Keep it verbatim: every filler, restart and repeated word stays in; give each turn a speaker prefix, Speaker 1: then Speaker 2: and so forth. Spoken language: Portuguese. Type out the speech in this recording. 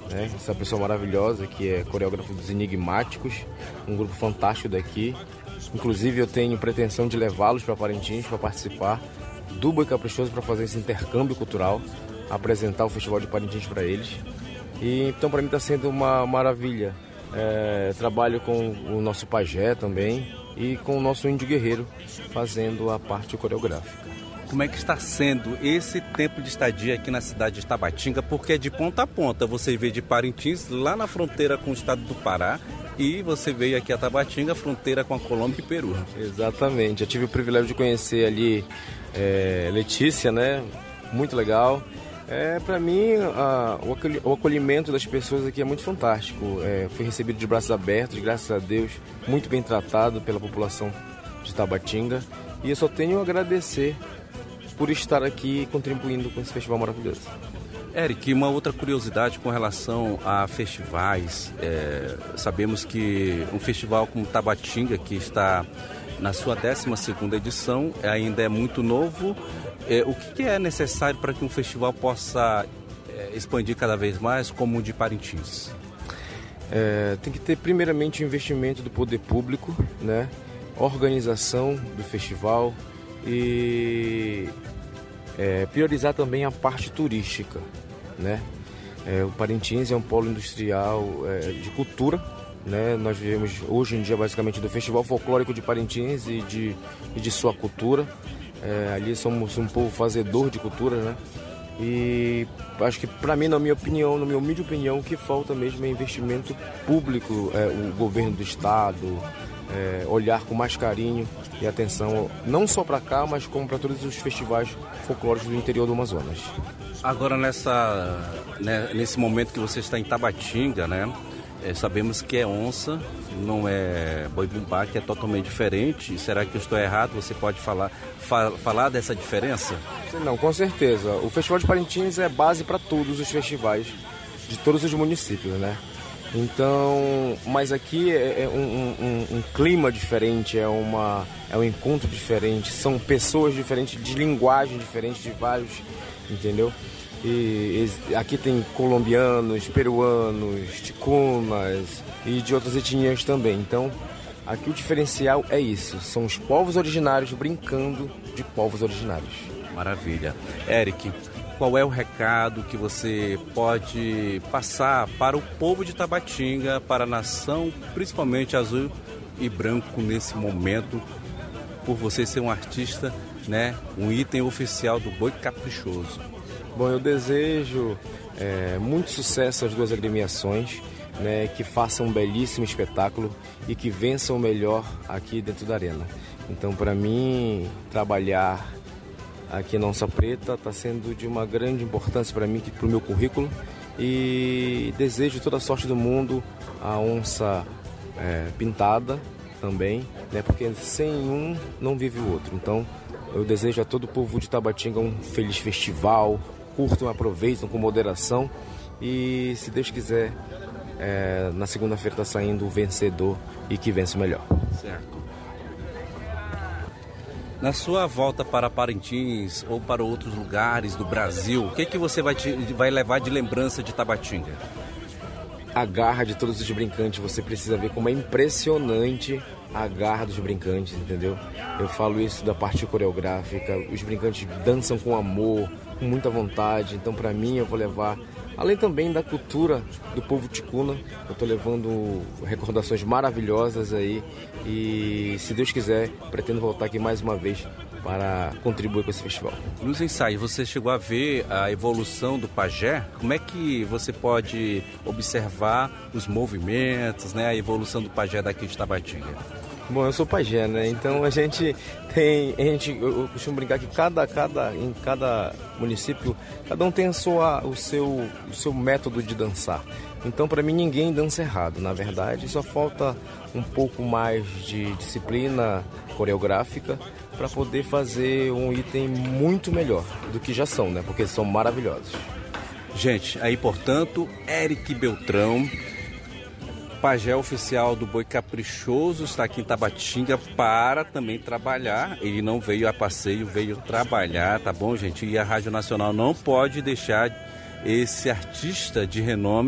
Speaker 1: né? Essa pessoa maravilhosa que é coreógrafo dos Enigmáticos, um grupo fantástico daqui. Inclusive eu tenho pretensão de levá-los para Parintins para participar do Boi Caprichoso, para fazer esse intercâmbio cultural, apresentar o Festival de Parintins para eles. E então para mim está sendo uma maravilha. É, trabalho com o nosso pajé também e com o nosso índio guerreiro fazendo a parte coreográfica.
Speaker 2: Como é que está sendo esse tempo de estadia aqui na cidade de Tabatinga? Porque é de ponta a ponta, você veio de Parintins, lá na fronteira com o estado do Pará, e você veio aqui a Tabatinga, fronteira com a Colômbia e Peru.
Speaker 1: Exatamente, eu tive o privilégio de conhecer ali é, Letícia, né? Muito legal. É, para mim, a, o acolhimento das pessoas aqui é muito fantástico. É, fui recebido de braços abertos, graças a Deus, muito bem tratado pela população de Tabatinga. E eu só tenho a agradecer por estar aqui contribuindo com esse festival maravilhoso.
Speaker 2: Eric, uma outra curiosidade com relação a festivais. É, sabemos que um festival como Tabatinga, que está na sua décima segunda edição, ainda é muito novo. É, o que é necessário para que um festival possa é, expandir cada vez mais, como o de Parintins?
Speaker 1: É, tem que ter primeiramente o investimento do poder público, né? Organização do festival e é, priorizar também a parte turística, né? É, o Parintins é um polo industrial é, de cultura, né? Nós vivemos hoje em dia basicamente do Festival Folclórico de Parintins e de, e de sua cultura. É, ali somos um povo fazedor de cultura, né? E acho que para mim, na minha opinião, na minha humilde opinião, o que falta mesmo é investimento público, é, o governo do estado, é, olhar com mais carinho e atenção, não só para cá, mas como para todos os festivais folclóricos do interior do Amazonas.
Speaker 2: Agora, nessa, né, nesse momento que você está em Tabatinga, né? É, sabemos que é onça, não é boi-bumbá, que é totalmente diferente. Será que eu estou errado? Você pode falar, fa falar dessa diferença?
Speaker 1: Não, com certeza. O Festival de Parintins é base para todos os festivais de todos os municípios, né? Então, mas aqui é, é um, um, um clima diferente, é, uma, é um encontro diferente, são pessoas diferentes, de linguagem diferente, de vários, entendeu? E aqui tem colombianos, peruanos, ticunas e de outras etnias também. Então, aqui o diferencial é isso, são os povos originários brincando de povos originários.
Speaker 2: Maravilha. Eric, qual é o recado que você pode passar para o povo de Tabatinga, para a nação, principalmente azul e branco nesse momento, por você ser um artista, né, um item oficial do Boi Caprichoso?
Speaker 1: Bom, eu desejo é, muito sucesso às duas agremiações, né, que façam um belíssimo espetáculo e que vençam o melhor aqui dentro da arena. Então, para mim, trabalhar aqui na Onça Preta está sendo de uma grande importância para mim, para o meu currículo, e desejo toda a sorte do mundo à onça é, pintada também, né, porque sem um não vive o outro. Então, eu desejo a todo o povo de Tabatinga um feliz festival, curtam, aproveitam com moderação e, se Deus quiser, é, na segunda-feira está saindo o vencedor e que vence o melhor.
Speaker 2: Certo. Na sua volta para Parintins ou para outros lugares do Brasil, o que, que você vai, te, vai levar de lembrança de Tabatinga?
Speaker 1: A garra de todos os brincantes, você precisa ver como é impressionante a garra dos brincantes, entendeu? Eu falo isso da parte coreográfica, os brincantes dançam com amor, com muita vontade, então para mim eu vou levar, além também da cultura do povo ticuna, eu estou levando recordações maravilhosas aí e, se Deus quiser, pretendo voltar aqui mais uma vez para contribuir com esse festival.
Speaker 2: Nos ensaios, você chegou a ver a evolução do pajé? Como é que você pode observar os movimentos, né, a evolução do pajé daqui de Tabatinga?
Speaker 1: Bom, eu sou pajé, né? Então a gente tem, a gente, eu costumo brincar que cada, cada, em cada município, cada um tem a sua, o, seu, o seu método de dançar. Então, para mim, ninguém dança errado. Na verdade, só falta um pouco mais de disciplina coreográfica para poder fazer um item muito melhor do que já são, né? Porque são maravilhosos.
Speaker 2: Gente, aí, portanto, Eric Beltrão, pajé oficial do Boi Caprichoso, está aqui em Tabatinga para também trabalhar. Ele não veio a passeio, veio trabalhar, tá bom, gente? E a Rádio Nacional não pode deixar esse artista de renome